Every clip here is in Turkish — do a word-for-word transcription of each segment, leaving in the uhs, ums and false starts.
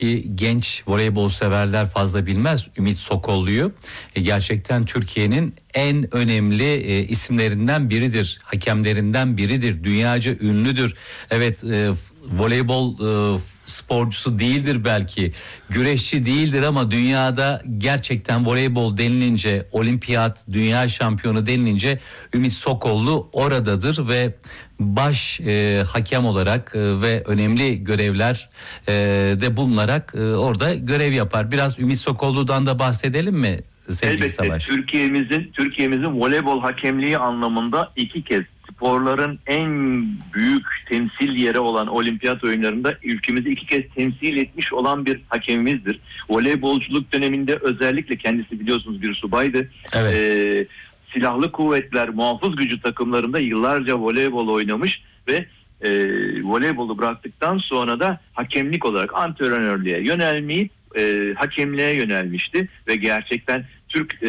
genç voleybol severler fazla bilmez Ümit Sokollu'yu. E, gerçekten Türkiye'nin en önemli e, isimlerinden biridir. Hakemlerinden biridir. Dünyaca ünlüdür. Evet, e, voleybol e, sporcusu değildir belki. Güreşçi değildir ama dünyada gerçekten voleybol denilince, olimpiyat, dünya şampiyonu denilince Ümit Sokollu oradadır ve baş e, hakem olarak e, ve önemli görevler e, de bulunarak e, orada görev yapar. Biraz Ümit Sokollu'dan da bahsedelim mi sevgili Elbette, Savaş? Türkiye'mizin Türkiye'mizin voleybol hakemliği anlamında iki kez sporların en büyük temsil yeri olan olimpiyat oyunlarında ülkemizi iki kez temsil etmiş olan bir hakemimizdir. Voleybolculuk döneminde özellikle kendisi biliyorsunuz bir subaydı. Evet. Ee, silahlı kuvvetler, muhafız gücü takımlarında yıllarca voleybol oynamış ve e, voleybolu bıraktıktan sonra da hakemlik olarak antrenörlüğe yönelmeyip e, hakemliğe yönelmişti ve gerçekten Türk e,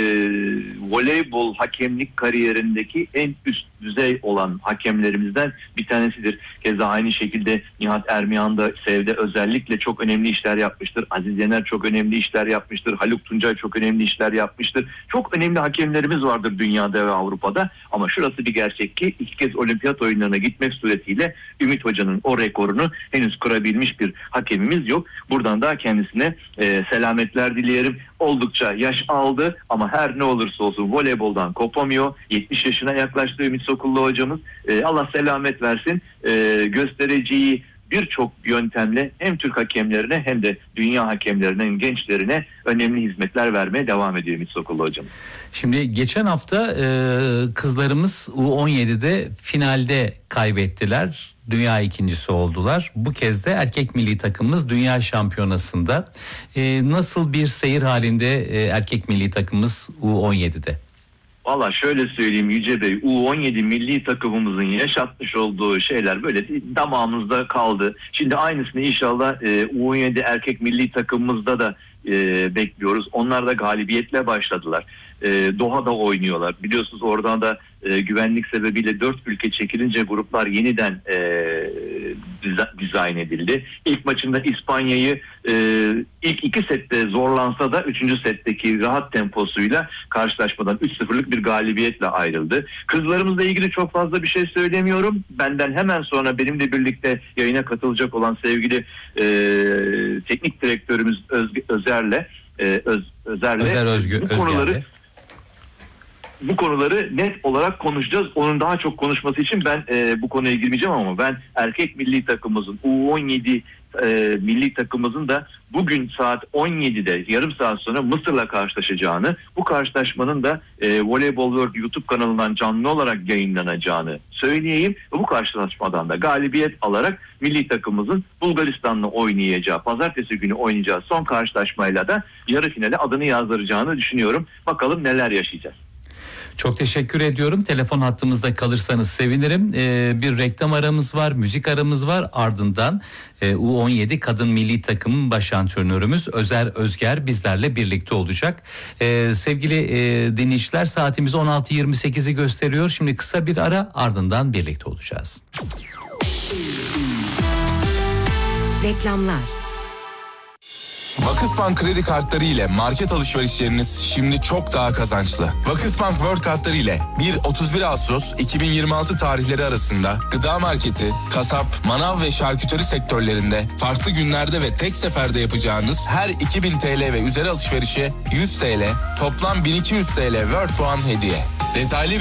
voleybol hakemlik kariyerindeki en üst düzey olan hakemlerimizden bir tanesidir. Keza aynı şekilde Nihat Ermiyan da Sev'de özellikle çok önemli işler yapmıştır. Aziz Yener çok önemli işler yapmıştır. Haluk Tuncay çok önemli işler yapmıştır. Çok önemli hakemlerimiz vardır dünyada ve Avrupa'da. Ama şurası bir gerçek ki iki kez olimpiyat oyunlarına gitmek suretiyle Ümit Hoca'nın o rekorunu henüz kurabilmiş bir hakemimiz yok. Buradan da kendisine e, selametler dileyelim. Oldukça yaş aldı ama her ne olursa olsun voleyboldan kopamıyor. yetmiş yaşına yaklaştı Ümit Sokollu hocamız. E, Allah selamet versin. E, göstereceği birçok yöntemle hem Türk hakemlerine hem de dünya hakemlerinin gençlerine önemli hizmetler vermeye devam ediyor Ümit Sokollu hocam. Şimdi geçen hafta e, kızlarımız U on yedide finalde kaybettiler. Dünya ikincisi oldular. Bu kez de erkek milli takımımız dünya şampiyonasında. E, nasıl bir seyir halinde e, erkek milli takımımız U on yedide? Valla şöyle söyleyeyim Yüce Bey, U on yedi milli takımımızın yaşatmış olduğu şeyler böyle damağımızda kaldı. Şimdi aynısını inşallah e, U on yedi erkek milli takımımızda da e, bekliyoruz. Onlar da galibiyetle başladılar. E, Doha'da oynuyorlar. Biliyorsunuz oradan da e, güvenlik sebebiyle dört ülke çekilince gruplar yeniden e, diza- dizayn edildi. İlk maçında İspanya'yı e, ilk iki sette zorlansa da üçüncü setteki rahat temposuyla karşılaşmadan üç sıfırlık bir galibiyetle ayrıldı. Kızlarımızla ilgili çok fazla bir şey söylemiyorum. Benden hemen sonra benimle birlikte yayına katılacak olan sevgili e, teknik direktörümüz Özge, Özer'le e, Öz, Özer'le Özer Özgü, bu konuları Özger'le. Bu konuları net olarak konuşacağız. Onun daha çok konuşması için ben e, bu konuya girmeyeceğim ama ben erkek milli takımımızın U on yedi e, milli takımımızın da bugün saat on yedide yarım saat sonra Mısır'la karşılaşacağını, bu karşılaşmanın da e, Voleybol World YouTube kanalından canlı olarak yayınlanacağını söyleyeyim. Bu karşılaşmadan da galibiyet alarak milli takımımızın Bulgaristan'la oynayacağı, pazartesi günü oynayacağı son karşılaşmayla da yarı finale adını yazdıracağını düşünüyorum. Bakalım neler yaşayacağız. Çok teşekkür ediyorum. Telefon hattımızda kalırsanız sevinirim. Ee, bir reklam aramız var, müzik aramız var. Ardından e, U on yedi kadın milli takımın baş antrenörümüz Özer Özger bizlerle birlikte olacak. Ee, sevgili e, dinleyiciler, saatimiz on altı yirmi sekizi gösteriyor. Şimdi kısa bir ara, ardından birlikte olacağız. Reklamlar. Vakıfbank kredi kartları ile market alışverişleriniz şimdi çok daha kazançlı. Vakıfbank World kartları ile bir otuz bir Ağustos iki bin yirmi altı tarihleri arasında gıda marketi, kasap, manav ve şarküteri sektörlerinde farklı günlerde ve tek seferde yapacağınız her iki bin T L ve üzeri alışverişe yüz T L, toplam bin iki yüz T L World puan hediye. Detaylı